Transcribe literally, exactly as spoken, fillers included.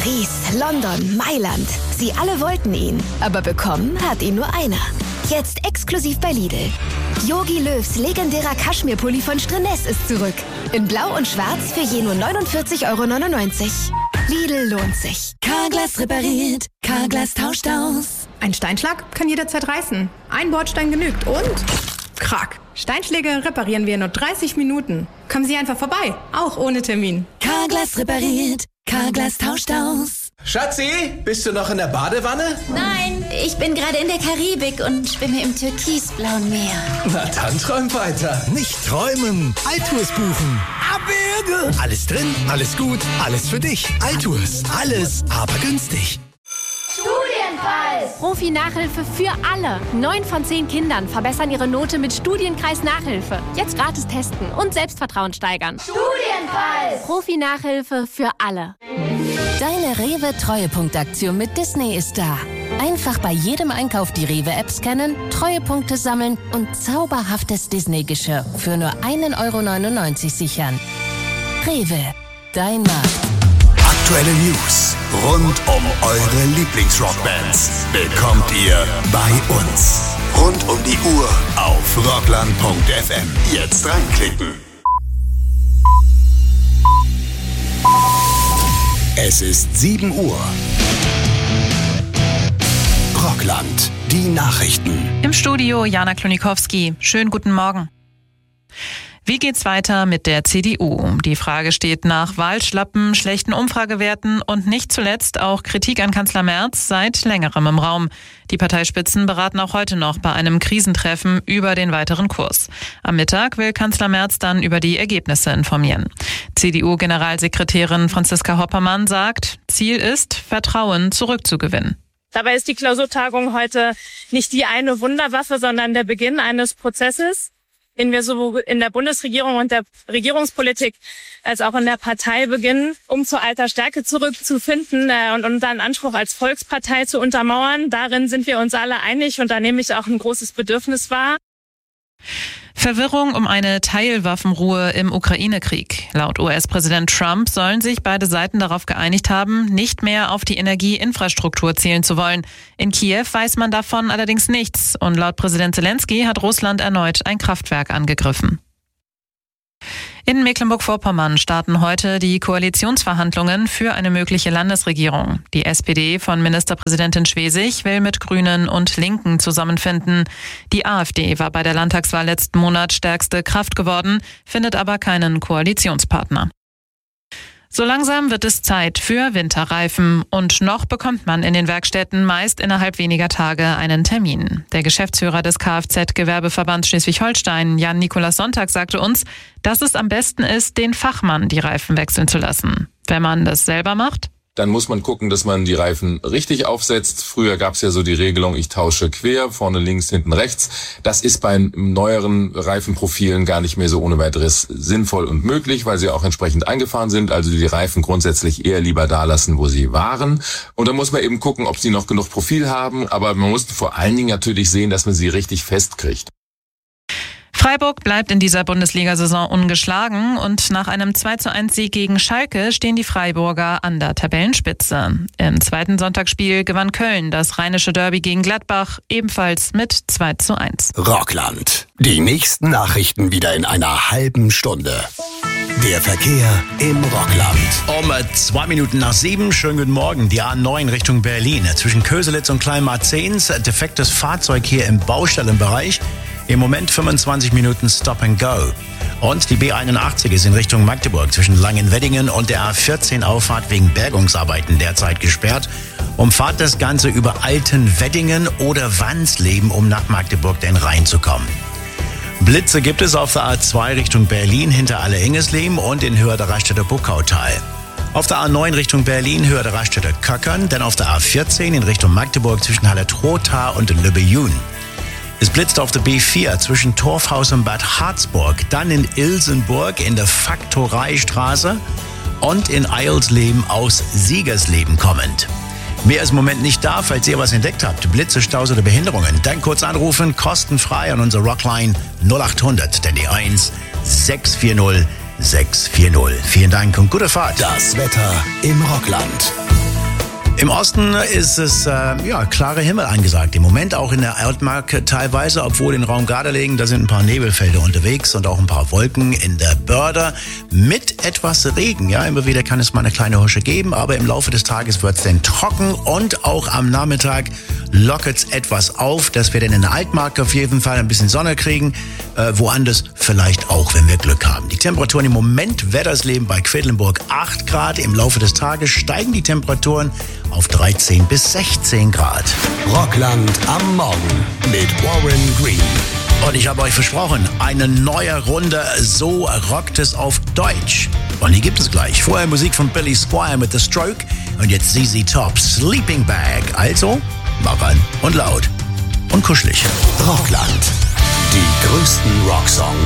Paris, London, Mailand. Sie alle wollten ihn, aber bekommen hat ihn nur einer. Jetzt exklusiv bei Lidl. Jogi Löws legendärer Kaschmirpulli von Strennes ist zurück. In Blau und Schwarz für je nur neunundvierzig Euro neunundneunzig. Lidl lohnt sich. Carglass repariert, Carglass tauscht aus. Ein Steinschlag kann jederzeit reißen. Ein Bordstein genügt und... Krack. Steinschläge reparieren wir in nur dreißig Minuten. Kommen Sie einfach vorbei, auch ohne Termin. Carglass repariert, Carglass tauscht aus. Schatzi, bist du noch in der Badewanne? Nein, ich bin gerade in der Karibik und schwimme im türkisblauen Meer. Na dann träum weiter. Nicht träumen, Altours buchen. Abwürge. Alles drin, alles gut, alles für dich. Altours, alles, aber günstig. Studienfall! Profi-Nachhilfe für alle. Neun von zehn Kindern verbessern ihre Note mit Studienkreis-Nachhilfe. Jetzt gratis testen und Selbstvertrauen steigern. Studienfall! Profi-Nachhilfe für alle. Deine Rewe-Treuepunktaktion mit Disney ist da. Einfach bei jedem Einkauf die Rewe-App scannen, Treuepunkte sammeln und zauberhaftes Disney-Geschirr für nur ein Euro neunundneunzig sichern. Rewe, dein Markt. Aktuelle News rund um eure Lieblingsrockbands bekommt ihr bei uns. Rund um die Uhr auf rockland punkt f m. Jetzt reinklicken. Es ist sieben Uhr. Rockland, die Nachrichten. Im Studio Jana Klonikowski. Schönen guten Morgen. Wie geht's weiter mit der C D U? Die Frage steht nach Wahlschlappen, schlechten Umfragewerten und nicht zuletzt auch Kritik an Kanzler Merz seit längerem im Raum. Die Parteispitzen beraten auch heute noch bei einem Krisentreffen über den weiteren Kurs. Am Mittag will Kanzler Merz dann über die Ergebnisse informieren. C D U-Generalsekretärin Franziska Hoppermann sagt, Ziel ist, Vertrauen zurückzugewinnen. Dabei ist die Klausurtagung heute nicht die eine Wunderwaffe, sondern der Beginn eines Prozesses, den wir sowohl in der Bundesregierung und der Regierungspolitik als auch in der Partei beginnen, um zur alter Stärke zurückzufinden und unseren Anspruch als Volkspartei zu untermauern. Darin sind wir uns alle einig und da nehme ich auch ein großes Bedürfnis wahr. Verwirrung um eine Teilwaffenruhe im Ukraine-Krieg. Laut U S-Präsident Trump sollen sich beide Seiten darauf geeinigt haben, nicht mehr auf die Energieinfrastruktur zählen zu wollen. In Kiew weiß man davon allerdings nichts und laut Präsident Zelensky hat Russland erneut ein Kraftwerk angegriffen. In Mecklenburg-Vorpommern starten heute die Koalitionsverhandlungen für eine mögliche Landesregierung. Die S P D von Ministerpräsidentin Schwesig will mit Grünen und Linken zusammenfinden. Die AfD war bei der Landtagswahl letzten Monat stärkste Kraft geworden, findet aber keinen Koalitionspartner. So langsam wird es Zeit für Winterreifen und noch bekommt man in den Werkstätten meist innerhalb weniger Tage einen Termin. Der Geschäftsführer des Kfz-Gewerbeverbands Schleswig-Holstein, Jan-Nikolaus Sonntag, sagte uns, dass es am besten ist, den Fachmann die Reifen wechseln zu lassen. Wenn man das selber macht, dann muss man gucken, dass man die Reifen richtig aufsetzt. Früher gab es ja so die Regelung, ich tausche quer, vorne links, hinten rechts. Das ist bei neueren Reifenprofilen gar nicht mehr so ohne weiteres sinnvoll und möglich, weil sie auch entsprechend eingefahren sind. Also die Reifen grundsätzlich eher lieber da lassen, wo sie waren. Und dann muss man eben gucken, ob sie noch genug Profil haben. Aber man muss vor allen Dingen natürlich sehen, dass man sie richtig festkriegt. Freiburg bleibt in dieser Bundesliga-Saison ungeschlagen und nach einem zwei zu eins Sieg gegen Schalke stehen die Freiburger an der Tabellenspitze. Im zweiten Sonntagsspiel gewann Köln das rheinische Derby gegen Gladbach ebenfalls mit zwei zu eins. Rockland. Die nächsten Nachrichten wieder in einer halben Stunde. Der Verkehr im Rockland. Um zwei Minuten nach sieben, schönen guten Morgen. Die A neun Richtung Berlin. Zwischen Köselitz und Kleinmarzens, defektes Fahrzeug hier im Baustellenbereich. Im Moment fünfundzwanzig Minuten Stop and Go. Und die B einundachtzig ist in Richtung Magdeburg zwischen Langenweddingen und der A vierzehn Auffahrt wegen Bergungsarbeiten derzeit gesperrt. Umfahrt das Ganze über Altenweddingen oder Wansleben, um nach Magdeburg denn reinzukommen. Blitze gibt es auf der A zwei Richtung Berlin hinter Alle-Ingesleben und in Höhe der Raststätte Buckautal. Auf der A neun Richtung Berlin Höhe der Raststätte Köckern, dann auf der A vierzehn in Richtung Magdeburg zwischen Halle-Trotha und Lübbe-Jun. Es blitzt auf der B vier zwischen Torfhaus und Bad Harzburg, dann in Ilsenburg in der Faktoreistraße und in Eilsleben aus Siegersleben kommend. Mehr ist im Moment nicht da, falls ihr was entdeckt habt. Blitze, Staus oder Behinderungen. Dann kurz anrufen, kostenfrei an unsere Rockline null achthundert, denn die eins sechs vier null sechs vier null. Vielen Dank und gute Fahrt. Das Wetter im Rockland. Im Osten ist es, äh, ja, klare Himmel angesagt. Im Moment auch in der Altmark teilweise, obwohl in Raum Gardelegen, da sind ein paar Nebelfelder unterwegs und auch ein paar Wolken in der Börde mit etwas Regen. Ja, immer wieder kann es mal eine kleine Husche geben, aber im Laufe des Tages wird es dann trocken und auch am Nachmittag lockert es etwas auf, dass wir dann in der Altmark auf jeden Fall ein bisschen Sonne kriegen, äh, woanders vielleicht auch, wenn wir Glück haben. Die Temperaturen im Moment, Wettersleben bei Quedlinburg acht Grad. Im Laufe des Tages steigen die Temperaturen auf dreizehn bis sechzehn Grad. Rockland am Morgen mit Warren Green. Und ich habe euch versprochen, eine neue Runde So rockt es auf Deutsch. Und die gibt es gleich. Vorher Musik von Billy Squier mit The Stroke und jetzt Z Z Top, Sleeping Bag. Also, mach an und laut und kuschelig. Rockland. Die größten Rocksongs